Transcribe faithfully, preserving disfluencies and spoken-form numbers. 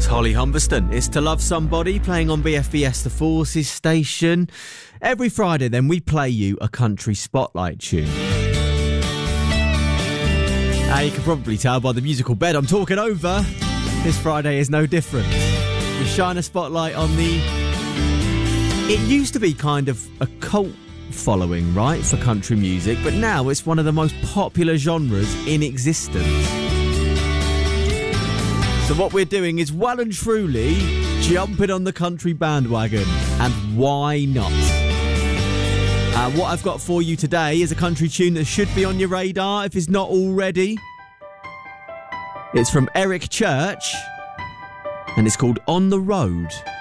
Holly Humberston. It's To Love Somebody, playing on B F B S The Forces station. Every Friday then we play you a country spotlight tune. Now you can probably tell by the musical bed I'm talking over, this Friday is no different. We shine a spotlight on the... It used to be kind of a cult following, right, for country music, but now it's one of the most popular genres in existence. So what we're doing is well and truly jumping on the country bandwagon, and why not? Uh, what I've got for you today is a country tune that should be on your radar if it's not already. It's from Eric Church, and it's called On the Road.